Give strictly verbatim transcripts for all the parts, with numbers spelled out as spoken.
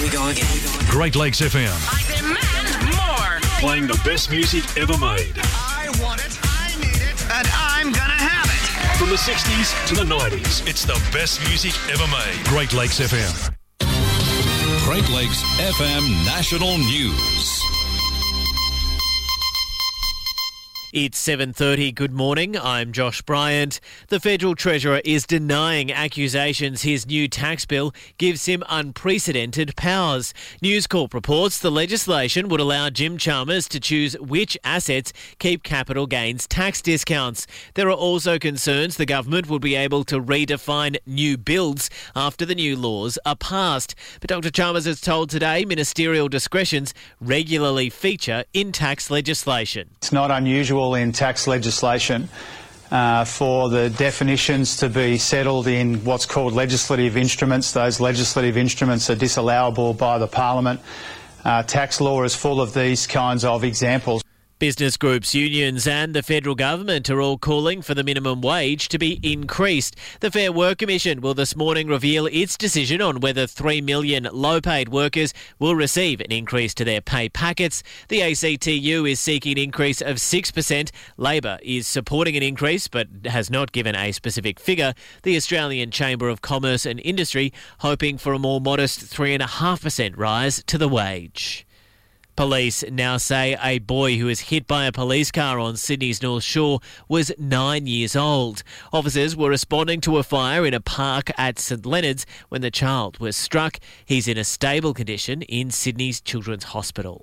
we go again. Great Lakes F M. I demand more. Playing the best music ever made. I want it, I need it, and I'm gonna have it. From the sixties to the nineties, it's the best music ever made. Great Lakes F M. Great Lakes F M National News. It's seven thirty. Good morning. I'm Josh Bryant. The Federal Treasurer is denying accusations his new tax bill gives him unprecedented powers. News Corp reports the legislation would allow Jim Chalmers to choose which assets keep capital gains tax discounts. There are also concerns the government would be able to redefine new builds after the new laws are passed. But Doctor Chalmers has told Today ministerial discretions regularly feature in tax legislation. It's not unusual in tax legislation uh, for the definitions to be settled in what's called legislative instruments. Those legislative instruments are disallowable by the Parliament. Uh, tax law is full of these kinds of examples. Business groups, unions and the federal government are all calling for the minimum wage to be increased. The Fair Work Commission will this morning reveal its decision on whether three million low-paid workers will receive an increase to their pay packets. The A C T U is seeking an increase of six percent. Labor is supporting an increase but has not given a specific figure. The Australian Chamber of Commerce and Industry hoping for a more modest three point five percent rise to the wage. Police now say a boy who was hit by a police car on Sydney's North Shore was nine years old. Officers were responding to a fire in a park at St Leonard's when the child was struck. He's in a stable condition in Sydney's Children's Hospital.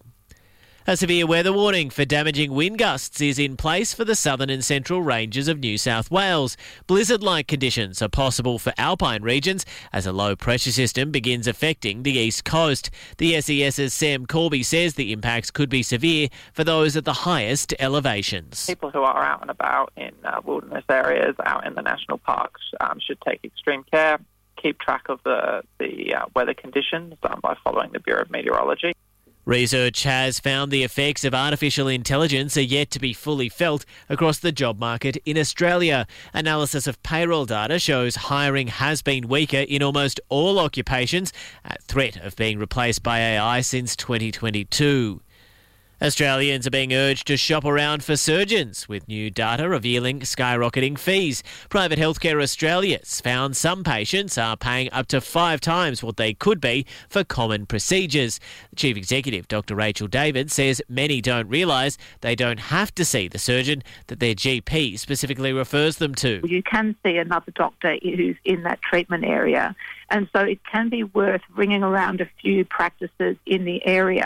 A severe weather warning for damaging wind gusts is in place for the southern and central ranges of New South Wales. Blizzard-like conditions are possible for alpine regions as a low-pressure system begins affecting the east coast. The SES's Sam Corby says the impacts could be severe for those at the highest elevations. People who are out and about in uh, wilderness areas, out in the national parks, um, should take extreme care, keep track of the, the uh, weather conditions um, by following the Bureau of Meteorology. Research has found the effects of artificial intelligence are yet to be fully felt across the job market in Australia. Analysis of payroll data shows hiring has been weaker in almost all occupations, at threat of being replaced by A I since twenty twenty-two. Australians are being urged to shop around for surgeons, with new data revealing skyrocketing fees. Private Healthcare Australia's found some patients are paying up to five times what they could be for common procedures. The Chief Executive, Doctor Rachel David, says many don't realise they don't have to see the surgeon that their G P specifically refers them to. You can see another doctor who's in that treatment area, and so it can be worth ringing around a few practices in the area